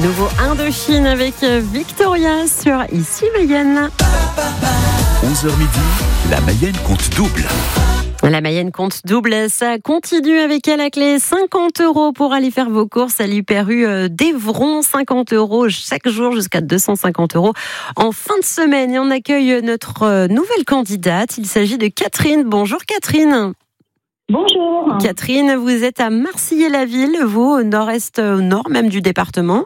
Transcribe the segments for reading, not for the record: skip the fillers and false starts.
Nouveau Indochine avec Victoria sur Ici Mayenne. 11h midi, la Mayenne compte double. La Mayenne compte double, ça continue avec à la clé 50 € pour aller faire vos courses à l'Hyper U d'Evron. 50 € chaque jour jusqu'à 250 € en fin de semaine. Et on accueille notre nouvelle candidate. Il s'agit de Catherine. Bonjour Catherine. Bonjour. Catherine, vous êtes à Marcillé-la-Ville, vous, au nord-est, au nord même du département.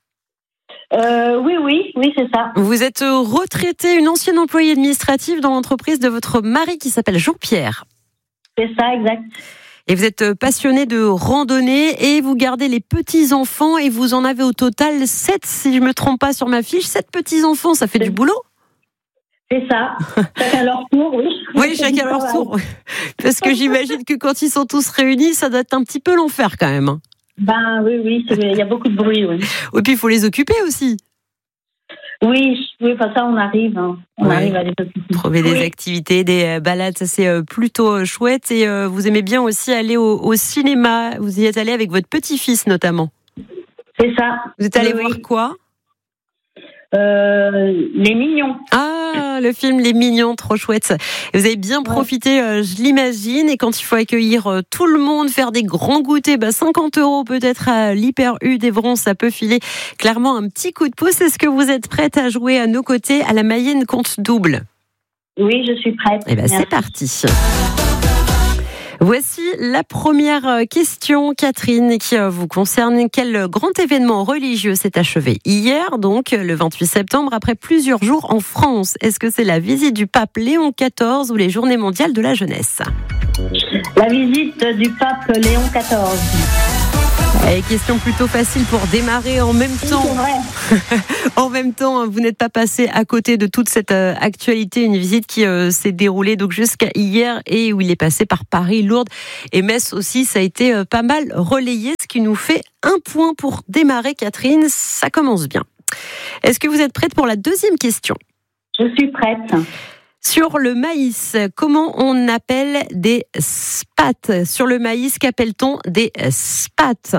Oui, c'est ça. Vous êtes retraitée, une ancienne employée administrative dans l'entreprise de votre mari qui s'appelle Jean-Pierre. C'est ça, exact. Et vous êtes passionnée de randonnée et vous gardez les petits-enfants et vous en avez au total 7, si je ne me trompe pas sur ma fiche. 7 petits-enfants, ça fait du boulot ? C'est ça. Chacun leur tour, oui. Oui, chacun leur tour. Parce que j'imagine que quand ils sont tous réunis, ça doit être un petit peu l'enfer quand même. Ben oui, il y a beaucoup de bruit, oui. Et puis il faut les occuper aussi. Oui, ça on arrive. On arrive à les occuper. Trouver des activités, des balades, ça c'est plutôt chouette. Et vous aimez bien aussi aller au cinéma. Vous y êtes allé avec votre petit-fils notamment. C'est ça. Vous êtes allé voir quoi ? Les Mignons. Ah, le film Les Mignons, trop chouette. Et vous avez bien profité, je l'imagine. Et quand il faut accueillir tout le monde, faire des grands goûters, 50 € peut-être à l'Hyper U d'Evron, ça peut filer clairement un petit coup de pouce. Est-ce que vous êtes prête à jouer à nos côtés à la Mayenne compte double ? Oui, je suis prête. Eh bien, c'est parti. Voici la première question, Catherine, qui vous concerne. Quel grand événement religieux s'est achevé hier, donc le 28 septembre, après plusieurs jours en France ? Est-ce que c'est la visite du pape Léon XIV ou les Journées mondiales de la jeunesse ? La visite du pape Léon XIV. Et question plutôt facile pour démarrer en même temps. C'est vrai. En même temps, vous n'êtes pas passé à côté de toute cette actualité, une visite qui s'est déroulée donc jusqu'à hier et où il est passé par Paris, Lourdes et Metz aussi. Ça a été pas mal relayé, ce qui nous fait un point pour démarrer, Catherine. Ça commence bien. Est-ce que vous êtes prête pour la deuxième question ? Je suis prête. Sur le maïs, comment on appelle des spats ? Sur le maïs, qu'appelle-t-on des spats ?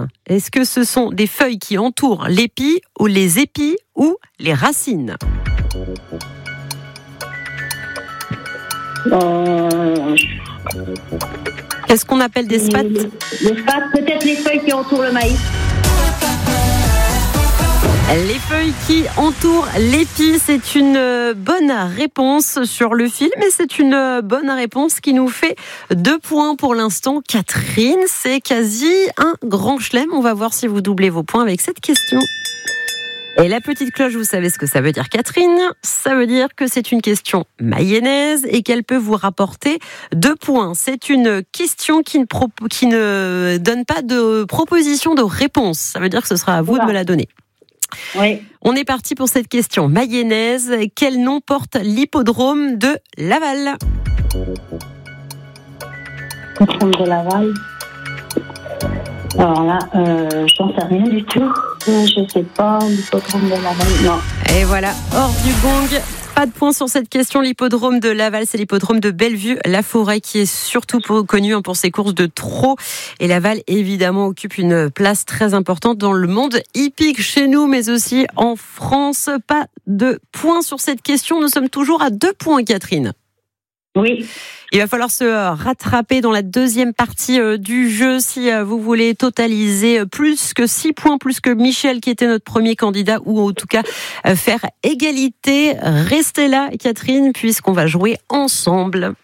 Est-ce que ce sont des feuilles qui entourent l'épi ou les épis ou les racines ? Qu'est-ce qu'on appelle des spats ? Les spats, peut-être les feuilles qui entourent le maïs. Les feuilles qui entourent l'épi, c'est une bonne réponse sur le film et c'est une bonne réponse qui nous fait 2 points pour l'instant. Catherine, c'est quasi un grand chelem. On va voir si vous doublez vos points avec cette question. Et la petite cloche, vous savez ce que ça veut dire, Catherine ? Ça veut dire que c'est une question mayonnaise et qu'elle peut vous rapporter 2 points. C'est une question qui ne donne pas de proposition de réponse. Ça veut dire que ce sera à vous de me la donner. Oui. On est parti pour cette question mayonnaise. Quel nom porte l'hippodrome de Laval ? L'hippodrome de Laval. Alors là, j'en sais rien du tout. Je sais pas, l'hippodrome de Laval, non. Et voilà, hors du gong. Pas de point sur cette question. L'hippodrome de Laval, c'est l'hippodrome de Bellevue-la-Forêt qui est surtout connu pour ses courses de trot. Et Laval, évidemment, occupe une place très importante dans le monde hippique chez nous, mais aussi en France. Pas de point sur cette question. Nous sommes toujours à 2 points, Catherine. Oui. Il va falloir se rattraper dans la deuxième partie du jeu si vous voulez totaliser plus que 6 points, plus que Michel qui était notre premier candidat, ou en tout cas faire égalité. Restez là, Catherine, puisqu'on va jouer ensemble.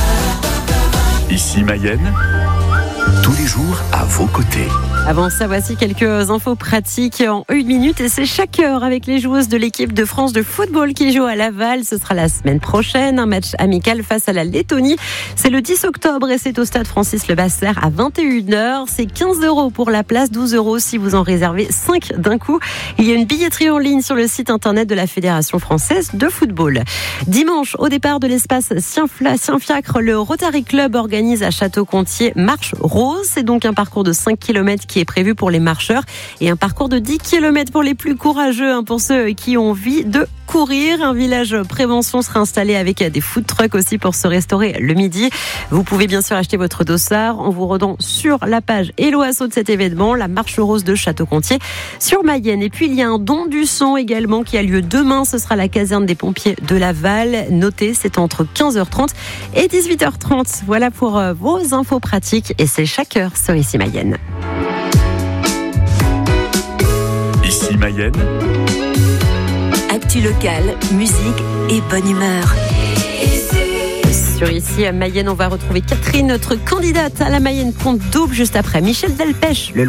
Ici Mayenne, tous les jours à vos côtés. Avant ça, voici quelques infos pratiques en 1 minute et c'est chaque heure avec les joueuses de l'équipe de France de football qui joue à Laval. Ce sera la semaine prochaine, un match amical face à la Lettonie. C'est le 10 octobre et c'est au stade Francis-Levasseur à 21h. C'est 15 € pour la place, 12 € si vous en réservez 5 d'un coup. Il y a une billetterie en ligne sur le site internet de la Fédération française de football. Dimanche, au départ de l'espace Saint-Fiacre, le Rotary Club organise à Château-Contier Marche Rose. C'est donc un parcours de 5 km qui est prévu pour les marcheurs et un parcours de 10 km pour les plus courageux, pour ceux qui ont envie de courir. Un village prévention sera installé avec des food trucks aussi pour se restaurer le midi. Vous pouvez bien sûr acheter votre dossard en vous rendant sur la page Hello Asso de cet événement, la marche rose de Château-Contier sur Mayenne. Et puis il y a un don du sang également qui a lieu demain. Ce sera à la caserne des pompiers de Laval. Notez, c'est entre 15h30 et 18h30. Voilà pour vos infos pratiques et c'est chaque heure sur Ici Mayenne. Ici Mayenne. Actu locale, musique et bonne humeur. Sur Ici à Mayenne, on va retrouver Catherine, notre candidate à la Mayenne Compte Double, juste après Michel Delpech.